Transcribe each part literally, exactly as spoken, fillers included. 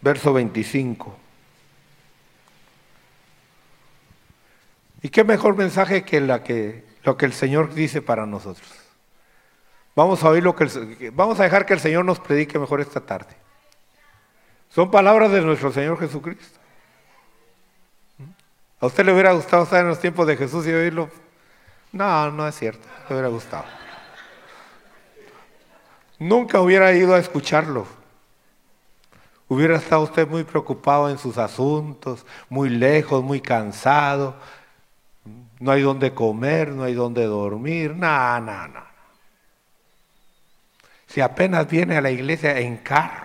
verso veinticinco. ¿Y qué mejor mensaje que, la que lo que el Señor dice para nosotros? Vamos a oír lo que el, vamos a dejar que el Señor nos predique mejor esta tarde. Son palabras de nuestro Señor Jesucristo. ¿A usted le hubiera gustado estar en los tiempos de Jesús y oírlo? No, no es cierto, le hubiera gustado. Nunca hubiera ido a escucharlo. Hubiera estado usted muy preocupado en sus asuntos, muy lejos, muy cansado. No hay donde comer, no hay donde dormir, no, no, no. Si apenas viene a la iglesia en carro.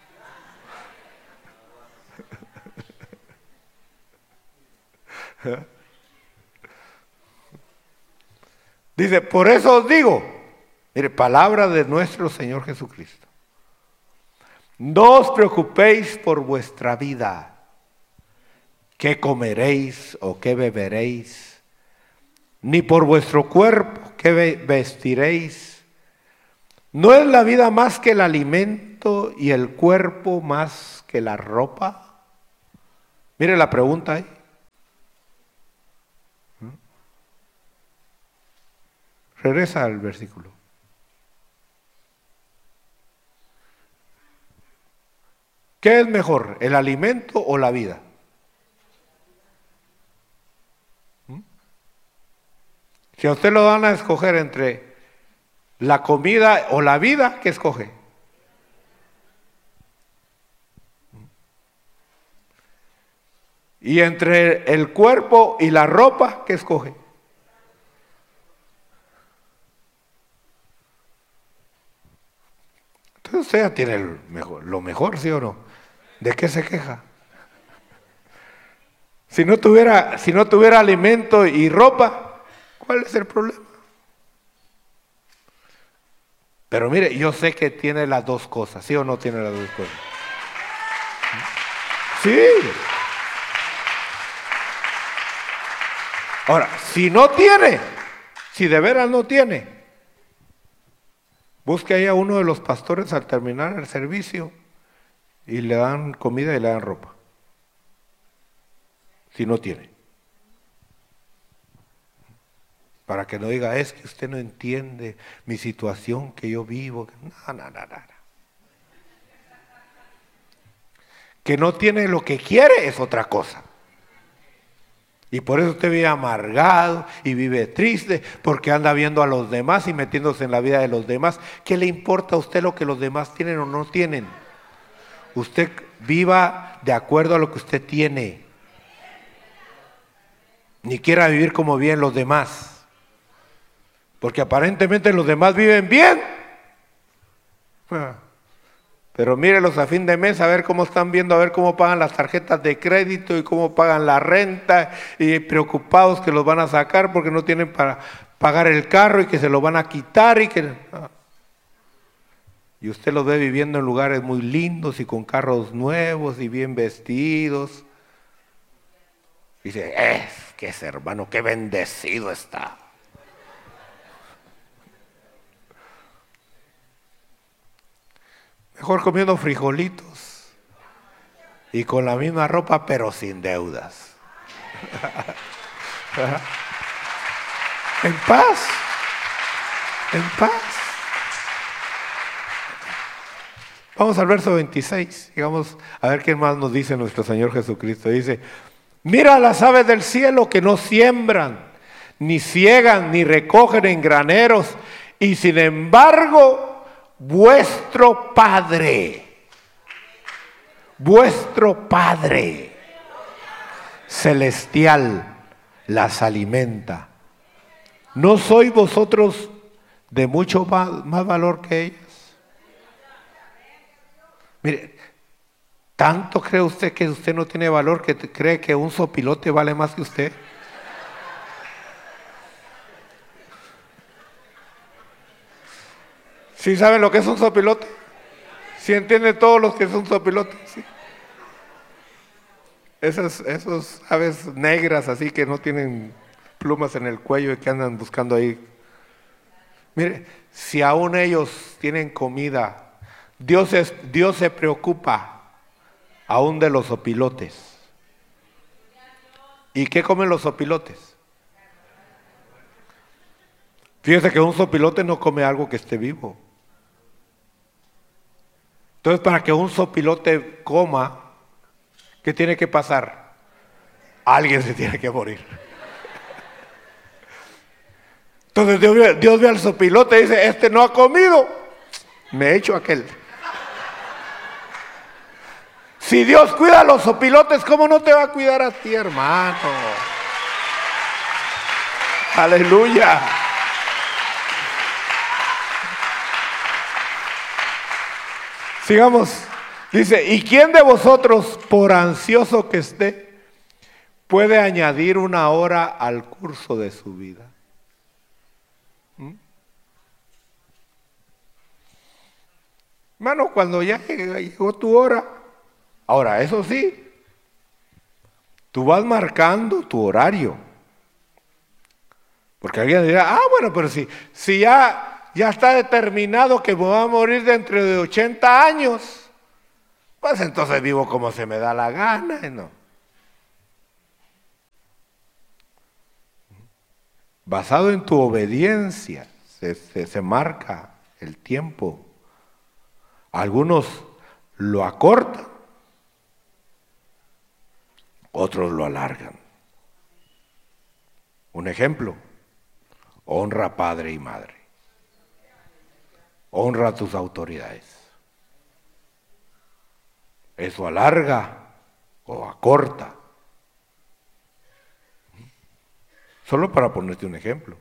Dice, por eso os digo, mire, palabra de nuestro Señor Jesucristo. No os preocupéis por vuestra vida, qué comeréis o qué beberéis, ni por vuestro cuerpo, qué vestiréis. ¿No es la vida más que el alimento y el cuerpo más que la ropa? Mire la pregunta ahí. Regresa al versículo. ¿Qué es mejor, el alimento o la vida? ¿Mm? Si a usted lo dan a escoger entre la comida o la vida, ¿qué escoge? Y entre el cuerpo y la ropa, ¿qué escoge? Entonces usted ya tiene el mejor, lo mejor, ¿sí o no? ¿De qué se queja? Si no tuviera, si no tuviera alimento y ropa, ¿cuál es el problema? Pero mire, yo sé que tiene las dos cosas, ¿sí o no tiene las dos cosas? Sí. Ahora, si no tiene, si de veras no tiene, busque ahí a uno de los pastores al terminar el servicio y le dan comida y le dan ropa. Si no tiene. Para que no diga, es que usted no entiende mi situación que yo vivo. No, no, no, no. Que no tiene lo que quiere es otra cosa. Y por eso usted vive amargado y vive triste, porque anda viendo a los demás y metiéndose en la vida de los demás. ¿Qué le importa a usted lo que los demás tienen o no tienen? Usted viva de acuerdo a lo que usted tiene. Ni quiera vivir como viven los demás. Porque aparentemente los demás viven bien. Pero mírelos a fin de mes a ver cómo están viendo, a ver cómo pagan las tarjetas de crédito y cómo pagan la renta, y preocupados que los van a sacar porque no tienen para pagar el carro y que se lo van a quitar y que... Y usted los ve viviendo en lugares muy lindos y con carros nuevos y bien vestidos. Y dice, es que ese hermano, qué bendecido está. Mejor comiendo frijolitos y con la misma ropa, pero sin deudas. En paz, en paz. Vamos al verso veintiséis, digamos, a ver qué más nos dice nuestro Señor Jesucristo. Dice, mira las aves del cielo que no siembran, ni ciegan, ni recogen en graneros, y sin embargo, vuestro Padre, vuestro Padre celestial las alimenta. ¿No sois vosotros de mucho más, más valor que ellas? Mire, ¿tanto cree usted que usted no tiene valor que cree que un sopilote vale más que usted? ¿Sí saben lo que es un sopilote? ¿Sí entienden todos los que es un sopilote? ¿Sí? Esas, esos aves negras así que no tienen plumas en el cuello y que andan buscando ahí. Mire, si aún ellos tienen comida, Dios, es, Dios se preocupa aún de los opilotes. ¿Y qué comen los opilotes? Fíjese que un sopilote no come algo que esté vivo. Entonces, para que un sopilote coma, ¿qué tiene que pasar? Alguien se tiene que morir. Entonces Dios ve, Dios ve al sopilote y dice, este no ha comido, me echo aquel. Si Dios cuida a los sopilotes, ¿cómo no te va a cuidar a ti, hermano? Aleluya. Sigamos. Dice, ¿y quién de vosotros, por ansioso que esté, puede añadir una hora al curso de su vida? ¿Mm? Hermano, cuando ya llegó tu hora, ahora, eso sí, tú vas marcando tu horario. Porque alguien dirá, ah, bueno, pero si, si ya, ya está determinado que me voy a morir dentro de ochenta años, pues entonces vivo como se me da la gana, ¿no? Basado en tu obediencia, se, se, se marca el tiempo. Algunos lo acortan, otros lo alargan. Un ejemplo, honra a padre y madre. Honra a tus autoridades. Eso alarga o acorta. Solo para ponerte un ejemplo.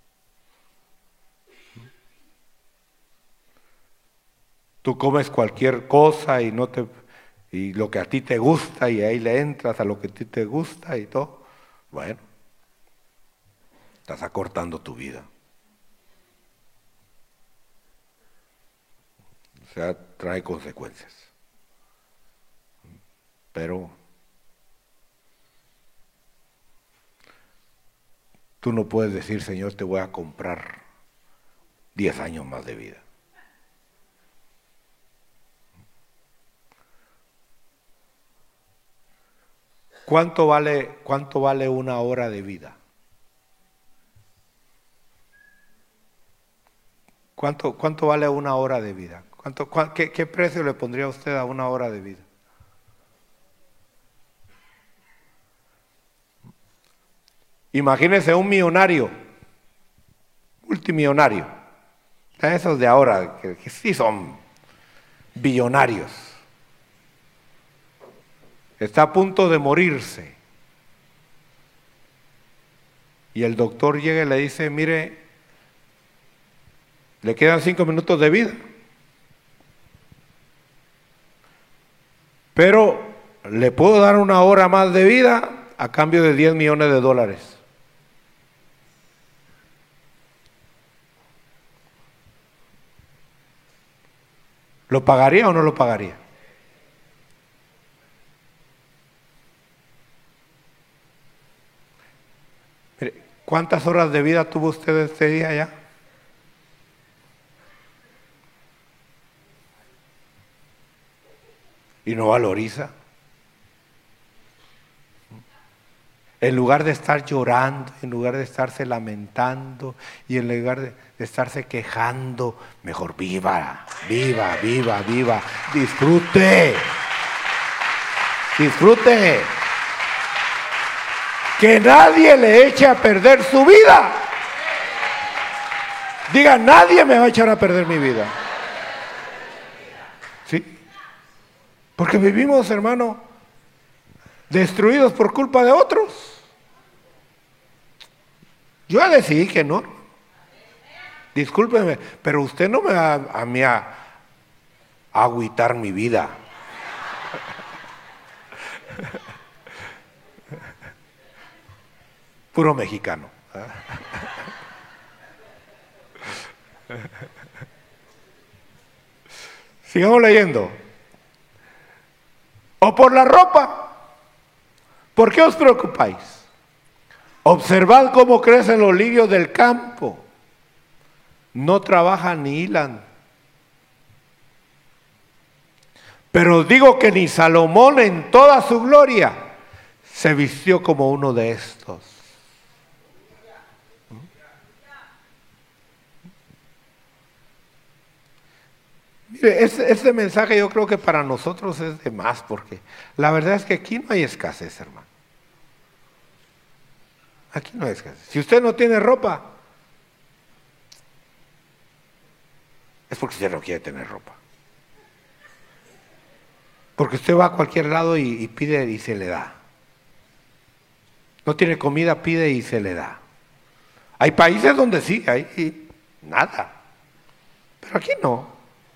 Tú comes cualquier cosa y no te y lo que a ti te gusta y ahí le entras a lo que a ti te gusta y todo. Bueno, estás acortando tu vida. O sea, trae consecuencias. Pero tú no puedes decir, Señor, te voy a comprar diez años más de vida. ¿Cuánto vale, cuánto vale una hora de vida? ¿Cuánto, cuánto vale una hora de vida? ¿Cuánto, cuál, qué, ¿Qué precio le pondría usted a una hora de vida? Imagínese un millonario, multimillonario, esos de ahora que, que sí son billonarios. Está a punto de morirse. Y el doctor llega y le dice, mire, le quedan cinco minutos de vida. Pero le puedo dar una hora más de vida a cambio de diez millones de dólares. ¿Lo pagaría o no lo pagaría? Mire, ¿cuántas horas de vida tuvo usted este día ya? Y no valoriza. En lugar de estar llorando, en lugar de estarse lamentando y en lugar de, de estarse quejando, mejor viva, viva, viva, viva, disfrute, disfrute. Que nadie le eche a perder su vida. Diga, nadie me va a echar a perder mi vida. ¿Sí? Porque vivimos, hermano, destruidos por culpa de otros. Yo ya decidí que no. Discúlpeme, pero usted no me va a, a mí a, a agüitar mi vida. Puro mexicano. Sigamos leyendo. O por la ropa. ¿Por qué os preocupáis? Observad cómo crecen los lirios del campo. No trabajan ni hilan. Pero os digo que ni Salomón en toda su gloria se vistió como uno de estos. Mire, este, este mensaje yo creo que para nosotros es de más, porque la verdad es que aquí no hay escasez, hermano. Aquí no hay escasez. Si usted no tiene ropa, es porque usted no quiere tener ropa. Porque usted va a cualquier lado y, y pide y se le da. No tiene comida, pide y se le da. Hay países donde sí, hay nada. Pero aquí no.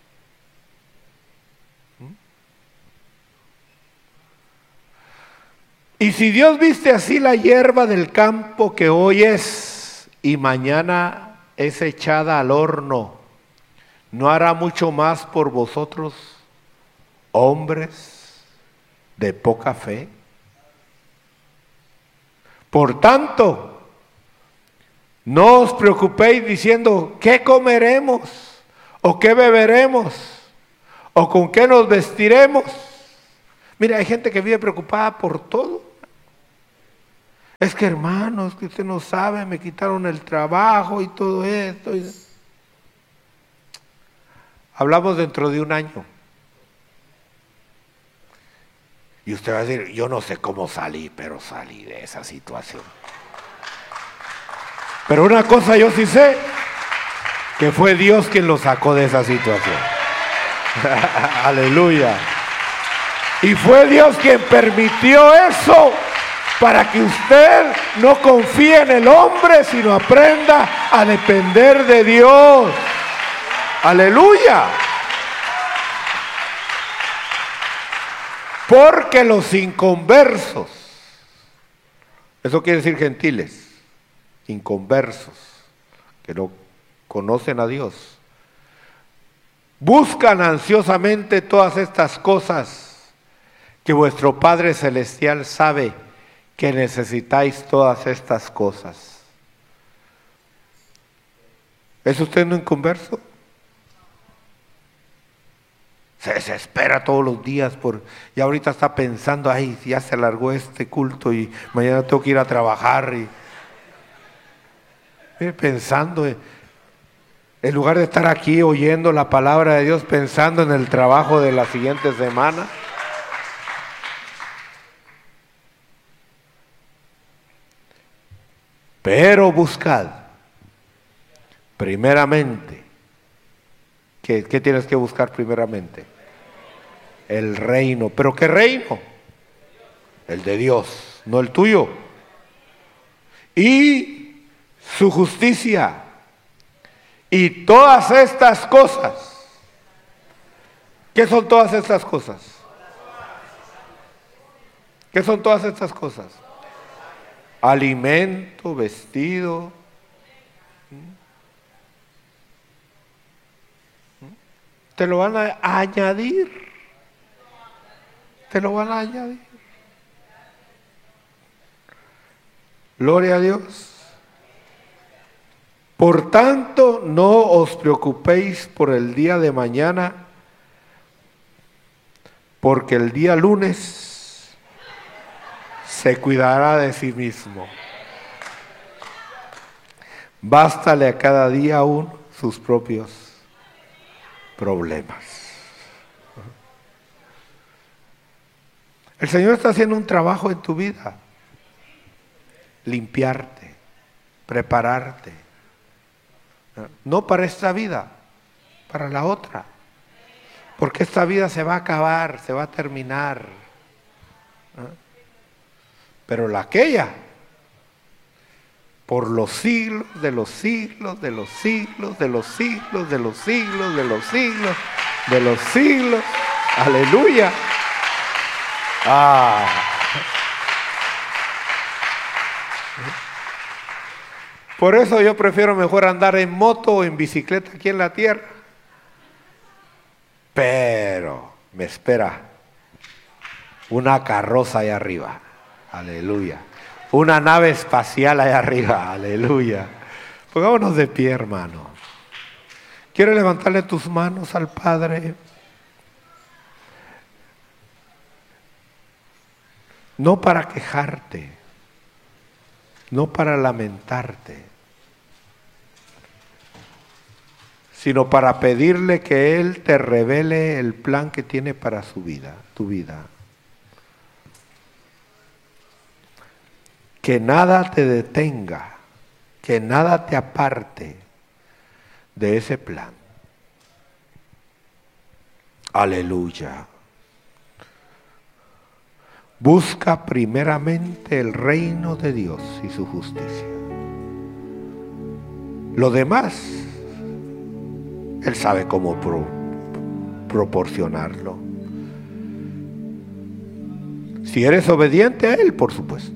Y si Dios viste así la hierba del campo que hoy es y mañana es echada al horno, ¿no hará mucho más por vosotros, hombres de poca fe? Por tanto, no os preocupéis diciendo, ¿qué comeremos? ¿O qué beberemos? ¿O con qué nos vestiremos? Mira, hay gente que vive preocupada por todo. Es que hermanos, que usted no sabe, me quitaron el trabajo y todo esto. Hablamos dentro de un año. Y usted va a decir, yo no sé cómo salí, pero salí de esa situación. Pero una cosa yo sí sé, que fue Dios quien lo sacó de esa situación. Aleluya. Y fue Dios quien permitió eso, para que usted no confíe en el hombre, sino aprenda a depender de Dios. Aleluya. Porque los inconversos, eso quiere decir gentiles, inconversos, que no conocen a Dios, buscan ansiosamente todas estas cosas que vuestro Padre Celestial sabe que necesitáis todas estas cosas. ¿Es usted un inconverso? Se desespera todos los días por, y ahorita está pensando, ay, ya se alargó este culto y mañana tengo que ir a trabajar. Y mire, pensando, en lugar de estar aquí oyendo la palabra de Dios, pensando en el trabajo de la siguiente semana. Pero buscad, primeramente, ¿qué, qué tienes que buscar primeramente? El reino. ¿Pero qué reino? El de Dios, no el tuyo. Y su justicia. Y todas estas cosas. ¿Qué son todas estas cosas? ¿Qué son todas estas cosas? Alimento, vestido. Te lo van a añadir. Te lo van a añadir. Gloria a Dios. Por tanto, no os preocupéis por el día de mañana, porque el día lunes se cuidará de sí mismo. Bástale a cada día aún sus propios problemas. El Señor está haciendo un trabajo en tu vida. Limpiarte, prepararte. No para esta vida, para la otra. Porque esta vida se va a acabar, se va a terminar. Pero la aquella, por los siglos de los siglos, de los siglos, de los siglos, de los siglos, de los siglos, de los siglos. Aleluya. Ah. Por eso yo prefiero mejor andar en moto o en bicicleta aquí en la tierra. Pero me espera una carroza allá arriba. Aleluya. Una nave espacial allá arriba. Aleluya. Pongámonos de pie, hermano. Quiero levantarle tus manos al Padre. no para quejarte, no para lamentarte, sino para pedirle que Él te revele el plan que tiene para su vida, tu vida. Que nada te detenga, que nada te aparte de ese plan. Aleluya. Busca primeramente el reino de Dios y su justicia. Lo demás, Él sabe cómo pro, proporcionarlo. Si eres obediente a Él, por supuesto.